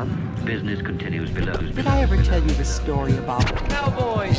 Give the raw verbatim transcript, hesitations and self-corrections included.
Business continues below. Did I ever tell you the story about Cowboys